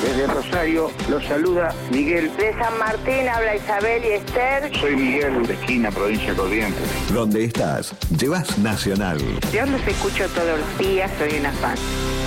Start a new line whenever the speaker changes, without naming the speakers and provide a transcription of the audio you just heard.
Desde Rosario los saluda Miguel.
De San Martín habla Isabel y Esther.
Soy Miguel, de Esquina, provincia de Corrientes.
¿Dónde estás? Llevas Nacional.
Yo los escucho todos los días, soy una fan.